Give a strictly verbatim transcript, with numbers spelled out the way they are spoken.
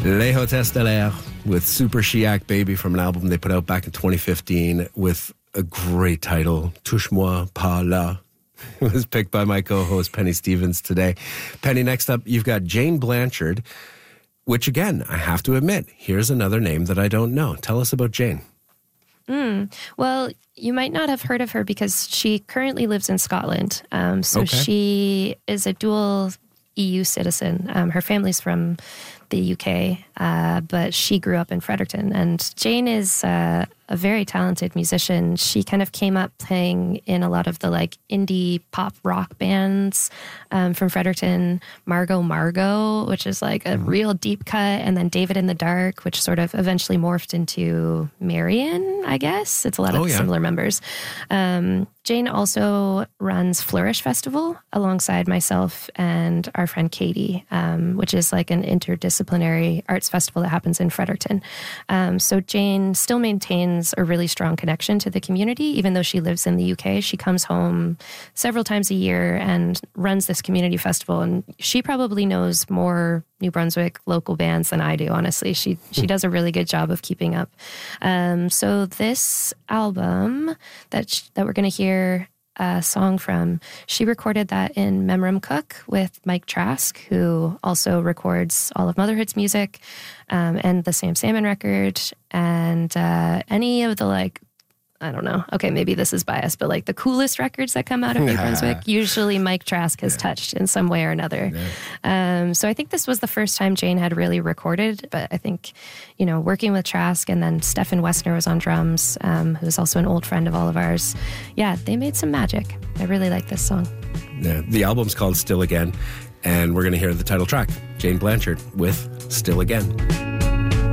Les Hôtesses de l'Air with Super Chiac Baby from an album they put out back in twenty fifteen with a great title, Touche-moi pas là. It was picked by my co-host Penny Stevens today. Penny, next up, you've got Jane Blanchard, which again, I have to admit, here's another name that I don't know. Tell us about Jane. Mm. Well, you might not have heard of her because she currently lives in Scotland. Um, so Okay. she is a dual E U citizen. Um, her family's from the U K, uh, but she grew up in Fredericton. And Jane is uh, a very talented musician. She kind of came up playing in a lot of the like indie pop rock bands um, from Fredericton. Margot Margot, which is like a real deep cut, and then David in the Dark, which sort of eventually morphed into Marion, I guess. It's a lot of Oh, yeah. similar members. Um, Jane also runs Flourish Festival alongside myself and our friend Katie, um, which is like an interdisciplinary arts festival that happens in Fredericton. Um, so Jane still maintains a really strong connection to the community, even though she lives in the U K. She comes home several times a year and runs this community festival. And she probably knows more New Brunswick local bands than I do, honestly. She she does a really good job of keeping up. Um, so this album that sh- that we're going to hear a song from, she recorded that in Memram Cook with Mike Trask, who also records all of Motherhood's music um, and the Sam Salmon record and uh, any of the like, I don't know. Okay, maybe this is biased, but like the coolest records that come out of New Brunswick, usually Mike Trask has yeah. touched in some way or another. Yeah. Um, so I think this was the first time Jane had really recorded, but I think, you know, working with Trask and then Stefan Wessner was on drums, um, who's also an old friend of all of ours. Yeah, they made some magic. I really like this song. Yeah, the album's called Still Again, and we're going to hear the title track, Jane Blanchard with Still Again.